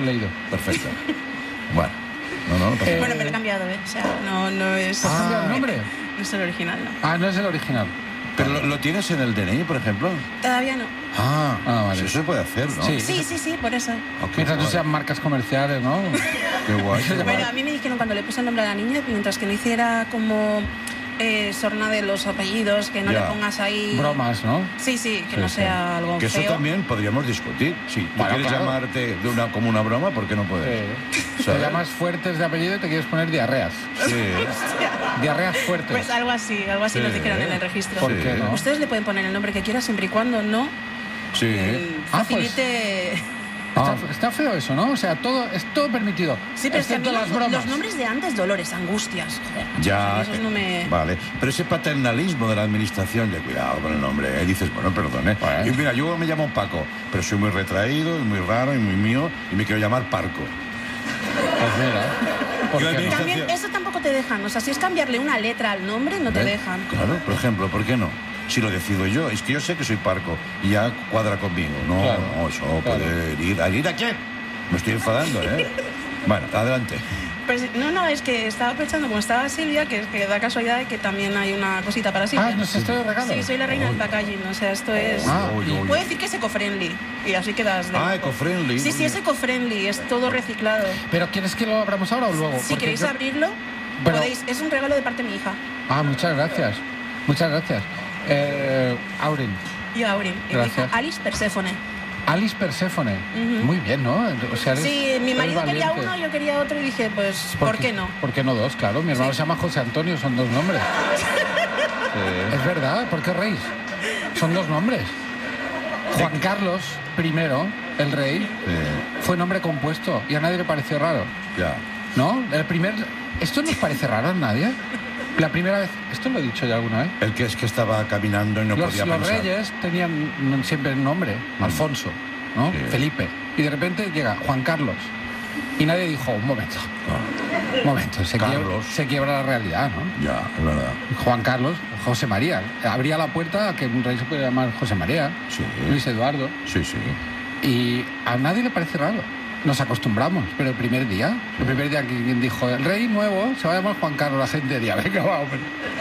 leído. Perfecto. Bueno, no pasa nada. Bueno, me lo he cambiado, ¿eh? O sea, no es... ¿Has cambiado el nombre? No es el original, no. Ah, no es el original. ¿Pero lo tienes en el DNI, por ejemplo? Todavía no. vale. Eso se puede hacer, ¿no? Sí. Sí, por eso. Ok, Mientras no guay. sean marcas comerciales, ¿no? Qué guay. Bueno, a mí me dijeron cuando le puse el nombre a la niña, mientras que no hiciera como sorna de los apellidos, que no Ya. le pongas ahí... Bromas, ¿no? Sí, que no sea algo Que eso feo. también podríamos discutir. Si tú Bueno, quieres claro. llamarte como una broma, ¿por qué no puedes? Te ¿Sabes? llamas Fuertes de apellido y te quieres poner diarreas. Sí. Diarreas fuertes. Pues algo así nos Sí. dijeron en el registro. ¿Por qué no? Ustedes le pueden poner el nombre que quieran siempre y cuando no Sí. facilite... Está feo eso, ¿no? O sea, es todo permitido. Sí, pero es que a mí excepto las bromas. los nombres de antes, Dolores, Angustias, joder. Ya, esos no me... vale. Pero ese paternalismo de la administración, ya cuidado con el nombre, ¿eh? Dices, bueno, perdone. Bueno. Y mira, yo me llamo Paco, pero soy muy retraído, y muy raro y muy mío, y me quiero llamar Parco. Pues mira, ¿por Yo qué no? administración- También eso tampoco te dejan. O sea, si es cambiarle una letra al nombre, no te ¿Ves? dejan. Claro, por ejemplo, ¿por qué no? Si lo decido yo, es que yo sé que soy Parco y ya cuadra conmigo. No, Claro, no, eso claro. puede herir. ¿A quién? Me estoy enfadando, ¿eh? Bueno, adelante. Pues, no, es que estaba pensando, como estaba Silvia, que da casualidad de que también hay una cosita para Silvia. Ah, ¿nos estoy de regalo? Sí, soy la reina del packaging. O sea, esto es... Uy, uy. Puedo decir que es eco-friendly. Y así quedas... de- Eco-friendly. Sí, es eco-friendly. Es todo reciclado. ¿Pero quieres que lo abramos ahora o luego? Si Porque queréis yo- abrirlo, Pero- podéis. Es un regalo de parte de mi hija. Ah, muchas gracias. Muchas gracias. Aurin, Yo, Aurin. Y mi Gracias. hija Alice Perséfone. Alice Perséfone. Ujú. Muy bien, ¿no? O sea, Sí, mi eres marido quería valiente. uno, yo quería otro y dije, pues, ¿por qué no? ¿Por qué no dos? Claro, mi hermano Sí. se llama José Antonio, son dos nombres. Es verdad, ¿por qué reís? Son dos nombres. Juan Carlos I, el rey, fue nombre compuesto y a nadie le pareció raro. Ya. ¿No? ¿Esto nos parece raro a nadie? La primera vez... ¿Esto lo he dicho ya alguna vez? El que es que estaba caminando y no Los podía pensar. reyes tenían siempre un nombre, Alfonso, ¿no? Sí. Felipe. Y de repente llega Juan Carlos. Y nadie dijo, un momento, Carlos. se quiebra la realidad, ¿no? Ya, es verdad. Juan Carlos, José María. Abría la puerta a que un rey se pudiera llamar José María, Sí. Luis Eduardo. Sí. Y a nadie le parece raro. Nos acostumbramos, pero el primer día que alguien dijo, el rey nuevo se va a llamar Juan Carlos, la gente diría, venga, va, hombre.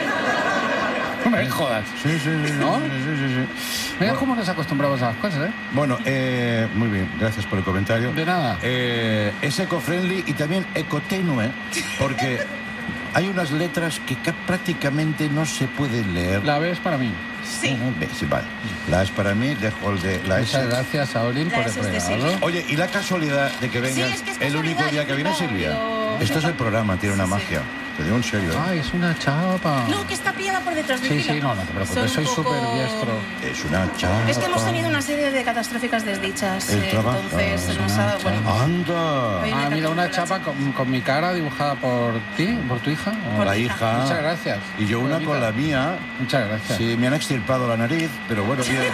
No me jodas. Sí. ¿No? Sí. Mira cómo nos acostumbramos a las cosas, ¿eh? Bueno, muy bien, gracias por el comentario. De nada. Es eco-friendly y también ecotenue, porque hay unas letras que prácticamente no se pueden leer. La B es para mí. Sí. Sí, vale. La es para mí, dejo el de la S. Muchas gracias, Aulín, La por el S es de regalo. Silvia. Oye, ¿y la casualidad de que vengas es que es el único casualidad, día que viene, yo Silvia? flipaba, Esto es el programa, tiene una Sí. magia. Te digo en serio. Ay, es una chapa. No, que está pillada por detrás de Sí, no te preocupes, soy súper diestro. Es una chapa. Es que hemos tenido una serie de catastróficas desdichas. El trabajo. Entonces, Es nos ha... Bueno, ¡Anda! Oye, Ah, mira, una chapa con mi cara dibujada por ti, por tu hija. Por La mi hija. hija. Muchas gracias. Y yo una Bonita. con la mía. Muchas gracias. Sí, me han extirpado la nariz, pero bueno, bien.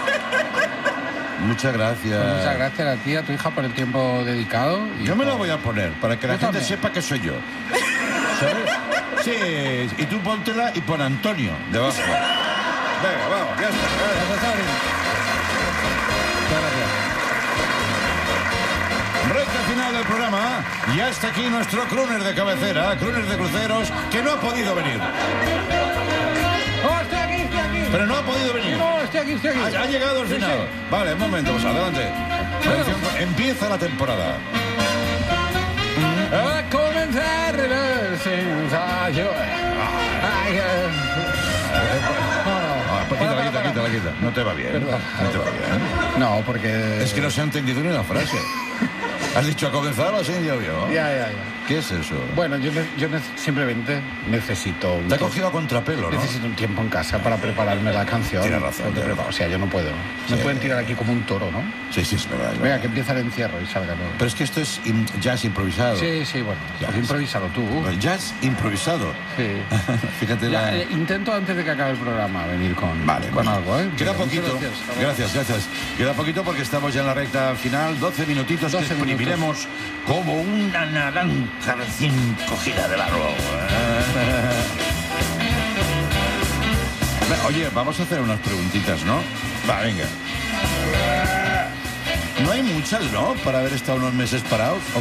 Muchas gracias. Pues muchas gracias a ti, a tu hija, por el tiempo dedicado. Y Yo me la por- voy a poner para que la Yo gente también. sepa que soy yo. ¿Sabes? Sí, y tú póntela y pon Antonio debajo. Venga, vamos, ya está. Gracias, Aulín. Muchas gracias. Recta final del programa. Ya está aquí nuestro crooner de cabecera, crooner de cruceros, que no ha podido venir. ¡Oh, estoy aquí! Pero no ha podido venir. No, estoy aquí. Ha llegado al Sí, final. sí. Vale, un momento, pues adelante. Atención, empieza la temporada. A comenzar el ensayo. Quita. No te va bien. Perdón. No te va bien. No, porque... Es que no se ha entendido ni una frase. Has dicho a comenzar así, yo. Ya. ¿Qué es eso? Bueno, yo simplemente necesito... Te ha cogido a contrapelo, ¿no? Necesito un tiempo en casa para prepararme la canción. Tienes razón, Porque, tienes razón. o sea, yo no puedo. Me Sí. pueden tirar aquí como un toro, ¿no? Sí, es verdad. Venga, que empieza el encierro y salga todo. Pero es que esto es jazz improvisado. Sí, bueno. Ya. Pues improvísalo tú. El jazz improvisado. Sí. Fíjate Ya, la... intento antes de que acabe el programa venir con Bueno, algo, ¿eh? Queda Muchas poquito. gracias. Gracias. Queda poquito porque estamos ya en la recta final. 12 minutitos 12 que exprimiremos como una naranja recién cogida del árbol. Oye, vamos a hacer unas preguntitas, ¿no? Va, venga. No hay muchas, ¿no? Para haber estado unos meses parados.